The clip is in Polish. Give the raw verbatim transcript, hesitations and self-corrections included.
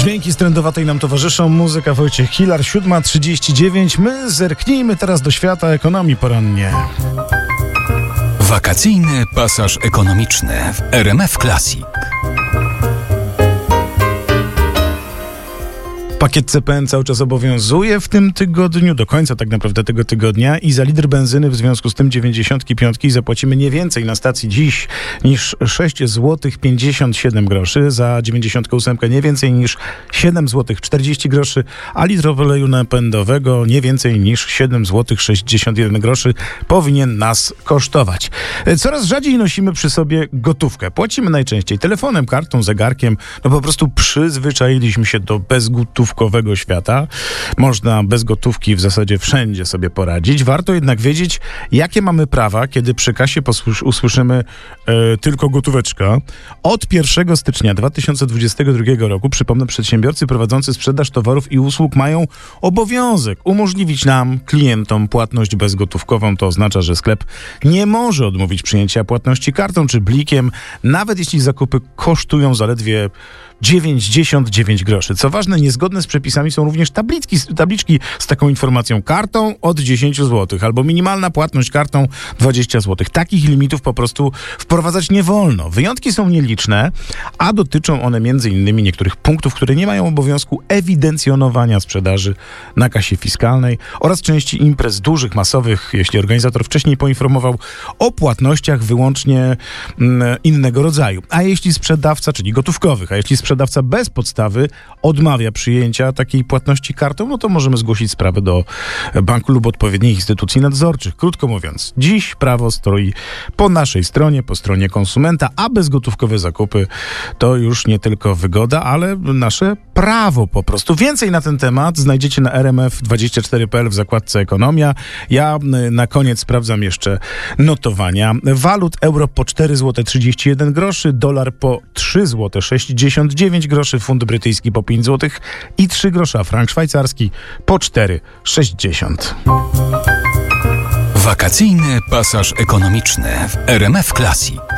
Dźwięki strędowatej nam towarzyszą, muzyka Wojciech Kilar, siódma trzydzieści dziewięć. My zerknijmy teraz do świata ekonomii porannie. Wakacyjny pasaż ekonomiczny w R M F Classic. Pakiet C P N cały czas obowiązuje w tym tygodniu, do końca tak naprawdę tego tygodnia, i za litr benzyny w związku z tym dziewięćdziesiątki piątki zapłacimy nie więcej na stacji dziś niż sześć złotych pięćdziesiąt siedem groszy, za dziewięćdziesiątkę osiem nie więcej niż siedem złotych czterdzieści groszy, a litr oleju napędowego nie więcej niż siedem złotych sześćdziesiąt jeden groszy powinien nas kosztować. Coraz rzadziej nosimy przy sobie gotówkę. Płacimy najczęściej telefonem, kartą, zegarkiem. No po prostu przyzwyczailiśmy się do bezgotówkowego świata. Można bez gotówki w zasadzie wszędzie sobie poradzić. Warto jednak wiedzieć, jakie mamy prawa, kiedy przy kasie posłysz, usłyszymy e, tylko gotóweczka. Od pierwszego stycznia dwa tysiące dwudziestego drugiego roku, przypomnę, przedsiębiorcy prowadzący sprzedaż towarów i usług mają obowiązek umożliwić nam, klientom, płatność bezgotówkową. To oznacza, że sklep nie może odmówić przyjęcia płatności kartą czy blikiem, nawet jeśli zakupy kosztują zaledwie dziewięćdziesiąt dziewięć groszy. Co ważne, niezgodne z przepisami są również tabliczki, tabliczki z taką informacją: kartą od dziesięć złotych albo minimalna płatność kartą dwadzieścia złotych. Takich limitów po prostu wprowadzać nie wolno. Wyjątki są nieliczne, a dotyczą one między innymi niektórych punktów, które nie mają obowiązku ewidencjonowania sprzedaży na kasie fiskalnej, oraz części imprez dużych, masowych, jeśli organizator wcześniej poinformował o płatnościach wyłącznie mm, innego rodzaju. A jeśli sprzedawca, czyli gotówkowych, a jeśli sprzedawca bez podstawy odmawia przyjęcia takiej płatności kartą, no to możemy zgłosić sprawę do banku lub odpowiednich instytucji nadzorczych. Krótko mówiąc, dziś prawo stoi po naszej stronie, po stronie konsumenta, a bezgotówkowe zakupy to już nie tylko wygoda, ale nasze prawo po prostu. Więcej na ten temat znajdziecie na R M F dwadzieścia cztery kropka p l w zakładce Ekonomia. Ja na koniec sprawdzam jeszcze notowania walut. Euro po cztery złote trzydzieści jeden groszy, dolar po trzy złote sześćdziesiąt dziewięć groszy, funt brytyjski po pięć złotych i trzy grosze, a frank szwajcarski po cztery sześćdziesiąt. Wakacyjny pasaż ekonomiczny w R M F Classic.